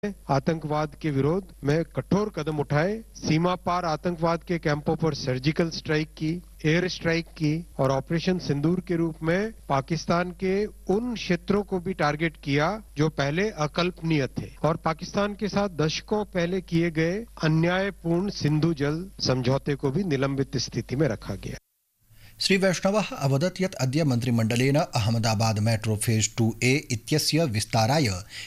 आतंकवाद के विरोध में कठोर कदम उठाए, सीमा पार आतंकवाद के कैंपों पर सर्जिकल स्ट्राइक की, एयर स्ट्राइक की और ऑपरेशन सिंदूर के रूप में पाकिस्तान के उन क्षेत्रों को भी टारगेट किया जो पहले अकल्पनीय थे और पाकिस्तान के साथ दशकों पहले किए गए अन्यायपूर्ण सिंधु जल समझौते को भी निलंबित स्थिति में रखा गया। श्री वैष्णवः अवदत् यत् अद्य मन्त्रिमण्डलेन अहमदाबाद मेट्रो फेज 2A इत्यस्य विस्ताराय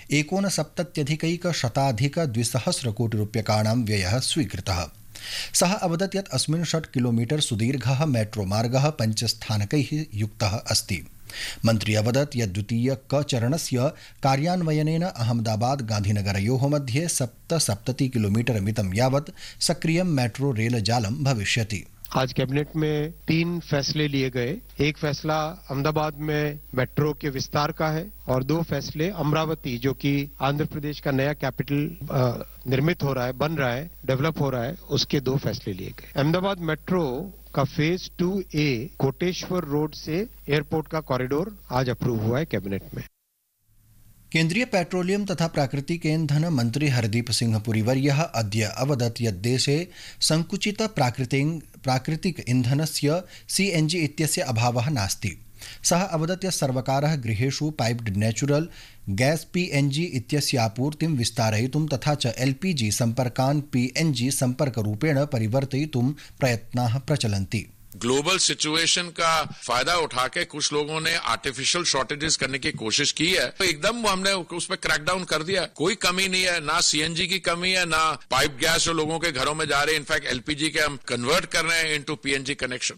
69,100 कोटिरूप्यकाणां व्ययः स्वीकृतः। सः अवदत् यत् अस्मिन् 6 किलोमीटर सुदीर्घः मेट्रो मार्गः 5 स्थानकैः युक्तः अस्ति। मन्त्री अवदत् यत् द्वितीय चरणस्य कार्यान्वयनेन अहमदाबाद गान्धीनगरयोः मध्ये 77 किलोमीटर मितं यावत् सक्रियं मेट्रो रेल जालं भविष्यति। आज कैबिनेट में 3 फैसले लिए गए। एक फैसला अहमदाबाद में मेट्रो के विस्तार का है और 2 फैसले अमरावती, जो कि आंध्र प्रदेश का नया कैपिटल निर्मित हो रहा है, बन रहा है, डेवलप हो रहा है, उसके 2 फैसले लिए गए। अहमदाबाद मेट्रो का फेज 2A कोटेश्वर रोड से एयरपोर्ट का कॉरिडोर आज अप्रूव हुआ है कैबिनेट में। केन्द्रीय पेट्रोलियम तथा प्राकृतिक ईंधन मंत्री हरदीप सिंह पुरीवर्यः अद्य अवदत् यत् देशे संकुचित प्राकृतिक ईंधनस्य CNG इत्यस्य अभावः नास्ति। सः अवदत् यत् सर्वकारः गृहेषु पाइप्ड नेचुरल गैस PNG इत्यस्य आपूर्तिं विस्तारयितुं तथा च LPG सम्पर्कान् PNG सम्पर्करूपेण परिवर्तयितुं प्रयत्नाः प्रचलन्ति। ग्लोबल सिचुएशन का फायदा उठा के कुछ लोगों ने आर्टिफिशियल शॉर्टेजेस करने की कोशिश की है, तो एकदम हमने उस पर क्रैकडाउन कर दिया। कोई कमी नहीं है, ना CNG की कमी है, ना पाइप गैस जो लोगों के घरों में जा रहे हैं। इनफैक्ट LPG के हम कन्वर्ट कर रहे हैं इनटू PNG कनेक्शन।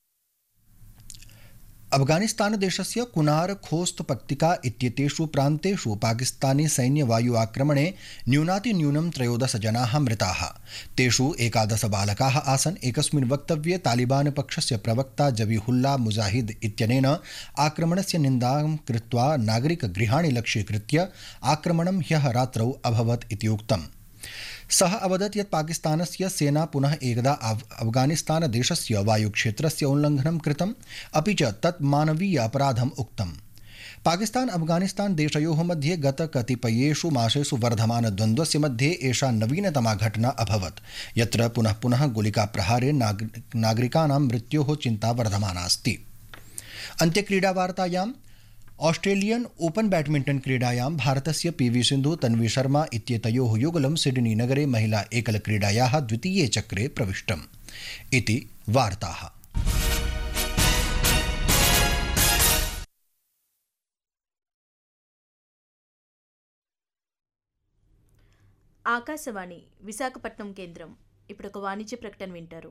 अफगानिस्तान देशस्य कुनार खोस्त पक्तिका इत्येतेषु प्रान्तेषु पाकिस्तानी सैन्य वायु आक्रमणे न्यूनातिन्यूनं 13 जनाः मृताः। तेषु 11 बालकाः आसन्। एकस्मिन् वक्तव्ये तालिबान पक्षस्य प्रवक्ता जबीहुल्ला मुजाहिद इत्यनेन आक्रमणस्य निन्दां कृत्वा नागरिकगृहाणि लक्ष्यीकृत्य आक्रमणं ह्यः रात्रौ अभवत् इति उक्तम्। सः अवदत् यत् पाकिस्तानस्य सेना पुनः एकदा अफगानिस्तान देशस्य वायुक्षेत्रस्य उल्लङ्घनं कृतम्, अपि च तत् मानवीय अपराधम् उक्तम्। पाकिस्तान अफगानिस्तान देशयोः मध्ये गत कतिपयेषु मासेषु वर्धमानद्वन्द्वस्य मध्ये एषा नवीनतमा घटना अभवत्, यत्र पुनः पुनः गोलिकाप्रहारे नागरिकाणां मृत्योः चिन्ता वर्धमाना अस्ति। अन्त्यक्रीडावार्तायाम् ऑस्ट्रेलियन ओपन बैडमिंटन क्रीडायां भारतस्य PV सिन्धु तन्वी शर्मा इत्येतयोः युगलं सिडनी नगरे महिला एकलक्रीडायाः द्वितीये चक्रे प्रविष्टम् इति वार्ताः। ఆకాశవాణి విశాఖపట్నం కేంద్రం. ఇప్పుడు ఒక వాణిజ్య ప్రకటన వింటారు.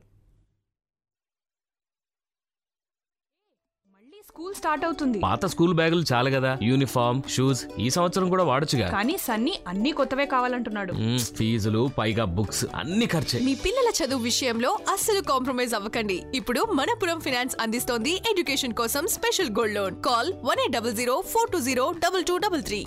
స్కూల్ స్టార్ట్ అవుతుంది. పాత స్కూల్ బ్యాగులు చాలు కదా, యూనిఫామ్ షూస్ ఈ సంవత్సరం కూడా వాడొచ్చుగా. కానీ సన్నీ అన్ని కొత్తవే కావాలంటున్నాడు. ఫీజులు పైగా బుక్స్ అన్ని ఖర్చే. మీ పిల్లల చదువు విషయంలో అస్సలు కాంప్రమైజ్ అవ్వకండి. ఇప్పుడు మనపురం ఫైనాన్స్ అందిస్తోంది ఎడ్యుకేషన్ కోసం special gold loan. Call 1800 420 2233.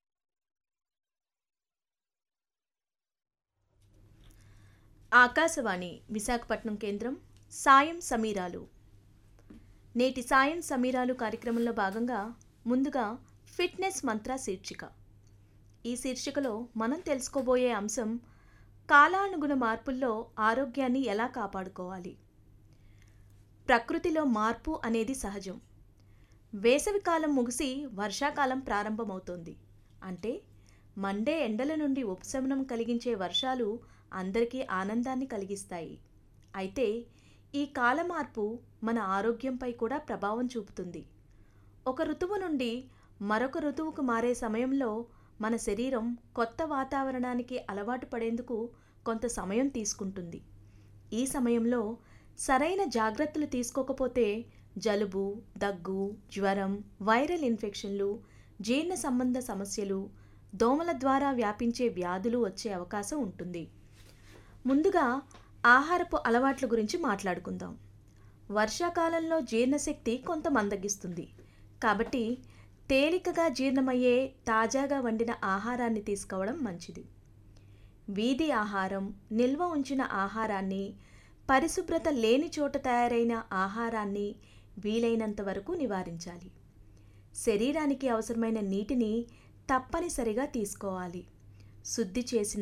Akashvani Visakhapatnam కేంద్రం. సాయం సమీరాలు. నేటి సాయం సమీరాలు కార్యక్రమంలో భాగంగా ముందుగా ఫిట్నెస్ మంత్ర శీర్షిక. ఈ శీర్షికలో మనం తెలుసుకోబోయే అంశం కాలానుగుణ మార్పుల్లో ఆరోగ్యాన్ని ఎలా కాపాడుకోవాలి. ప్రకృతిలో మార్పు అనేది సహజం. వేసవికాలం ముగిసి వర్షాకాలం ప్రారంభమవుతోంది. అంటే మండే ఎండల నుండి ఉపశమనం కలిగించే వర్షాలు అందరికీ ఆనందాన్ని కలిగిస్తాయి. అయితే ఈ కాల మార్పు మన ఆరోగ్యంపై కూడా ప్రభావం చూపుతుంది. ఒక ఋతువు నుండి మరొక ఋతువుకు మారే సమయంలో మన శరీరం కొత్త వాతావరణానికి అలవాటు పడేందుకు కొంత సమయం తీసుకుంటుంది. ఈ సమయంలో సరైన జాగ్రత్తలు తీసుకోకపోతే జలుబు, దగ్గు, జ్వరం, వైరల్ ఇన్ఫెక్షన్లు, జీర్ణ సంబంధ సమస్యలు, దోమల ద్వారా వ్యాపించే వ్యాధులు వచ్చే అవకాశం ఉంటుంది. ముందుగా ఆహారపు అలవాట్ల గురించి మాట్లాడుకుందాం. వర్షాకాలంలో జీర్ణశక్తి కొంత మందగిస్తుంది. కాబట్టి తేలికగా జీర్ణమయ్యే తాజాగా వండిన ఆహారాన్ని తీసుకోవడం మంచిది. వీధి ఆహారం, నిల్వ ఉంచిన ఆహారాన్ని, పరిశుభ్రత లేని చోట తయారైన ఆహారాన్ని వీలైనంత వరకు నివారించాలి. శరీరానికి అవసరమైన నీటిని తప్పనిసరిగా తీసుకోవాలి. శుద్ధి చేసిన